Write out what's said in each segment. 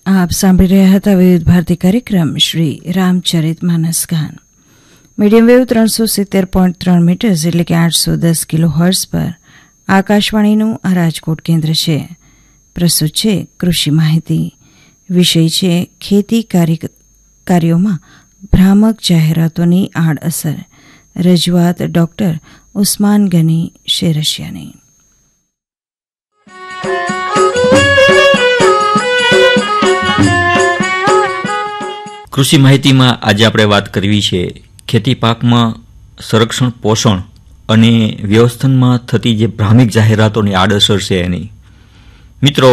આપ સાંભળી રહ્યા હતા વિવિધ ભારતી કાર્યક્રમ શ્રી રામચરિત માનસ ગાન. મીડિયમ વેવ 370.3 મીટર્સ એટલે કે 810 કિલો હર્ટ્ઝ પર આકાશવાણીનું આ રાજકોટ કેન્દ્ર છે. પ્રસ્તુત છે કૃષિ માહિતી. વિષય છે ખેતી કાર્યોમાં ભ્રામક જાહેરાતોની આડઅસર. રજૂઆત ડોક્ટર ઉસ્માન ગની શેરશિયાની. કૃષિ માહિતીમાં આજે આપણે વાત કરવી છે ખેતી પાકમાં સંરક્ષણ, પોષણ અને વ્યવસ્થાપનમાં થતી જે ભ્રામિક જાહેરાતોની આડઅસર છે એની. મિત્રો,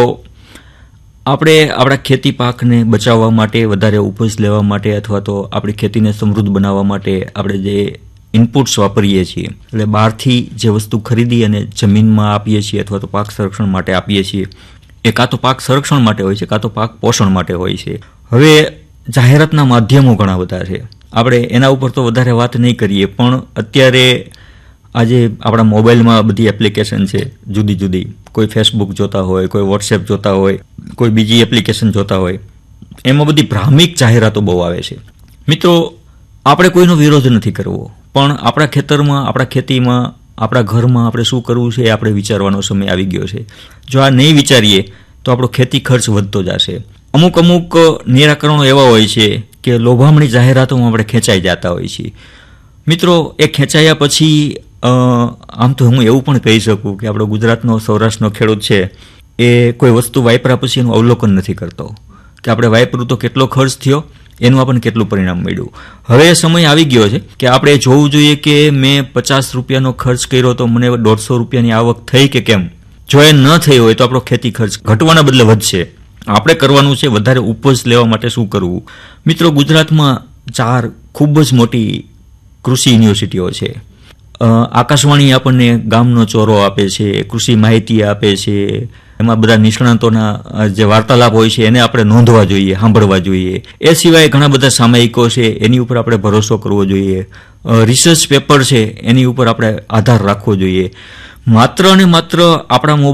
આપણે આપણા ખેતી પાકને બચાવવા માટે, વધારે ઉપજ લેવા માટે અથવા તો આપણી ખેતીને સમૃદ્ધ બનાવવા માટે આપણે જે ઇનપુટ્સ વાપરીએ છીએ, એટલે બહારથી જે વસ્તુ ખરીદી અને જમીનમાં આપીએ છીએ અથવા તો પાક સંરક્ષણ માટે આપીએ છીએ, એ કાં તો પાક સંરક્ષણ માટે હોય છે, કાં તો પાક પોષણ માટે હોય છે. હવે જાહેરાતના માધ્યમો ઘણા બધા છે, આપણે એના ઉપર તો વધારે વાત નહીં કરીએ, પણ અત્યારે આજે આપણા મોબાઈલમાં બધી એપ્લિકેશન છે જુદી જુદી. કોઈ ફેસબુક જોતા હોય, કોઈ વોટ્સએપ જોતા હોય, કોઈ બીજી એપ્લિકેશન જોતા હોય, એમાં બધી ભ્રામિક જાહેરાતો બહુ આવે છે. મિત્રો, આપણે કોઈનો વિરોધ નથી કરવો, પણ આપણા ખેતરમાં, આપણા ખેતીમાં, આપણા ઘરમાં આપણે શું કરવું છે એ આપણે વિચારવાનો સમય આવી ગયો છે. જો આ નહીં વિચારીએ તો આપણો ખેતી ખર્ચ વધતો જશે. અમુક નિરાકરણો એવા હોય છે કે લોભામણી જાહેરાતોમાં આપણે ખેંચાઈ જતા હોય છીએ. મિત્રો, એ ખેંચાયા પછી આમ તો હું એવું પણ કહી શકું કે આપણો ગુજરાતનો, સૌરાષ્ટ્રનો ખેડૂત છે એ કોઈ વસ્તુ વાપર્યા પછી એનું અવલોકન નથી કરતો કે આપણે વાપર્યું તો કેટલો ખર્ચ થયો, એનું આપણને કેટલું પરિણામ મળ્યું. હવે સમય આવી ગયો છે કે આપણે જોવું જોઈએ કે મેં 50 રૂપિયાનો ખર્ચ કર્યો તો મને 150 રૂપિયાની આવક થઈ કે કેમ. જો એ ન થઈ હોય તો આપણો ખેતી ખર્ચ ઘટવાના બદલે વધશે. આપણે કરવાનું છે વધારે ઉપજ લેવા માટે શું કરવું. મિત્રો, ગુજરાતમાં 4 ખૂબ જ મોટી કૃષિ યુનિવર્સિટીઓ છે. આકાશવાણી આપણને ગામનો ચોરો આપે છે, કૃષિ માહિતી આપે છે, એમાં બધા નિષ્ણાતોના જે વાર્તાલાપ હોય છે એને આપણે નોંધવા જોઈએ, સાંભળવા જોઈએ. એ સિવાય ઘણા બધા સામયિકો છે, એની ઉપર આપણે ભરોસો કરવો જોઈએ. રિસર્ચ પેપર છે, એની ઉપર આપણે આધાર રાખવો જોઈએ. માત્ર અને માત્ર આપણા